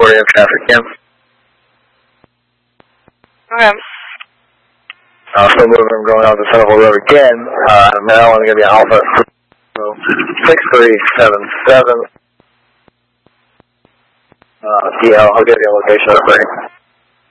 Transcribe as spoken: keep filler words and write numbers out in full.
reporting of traffic, Kim. Okay. Uh, so moving, I'm going out to Centerville Road again. Uh, now I'm going to be Alpha six three seven seven. Uh, yeah, I'll get you a location.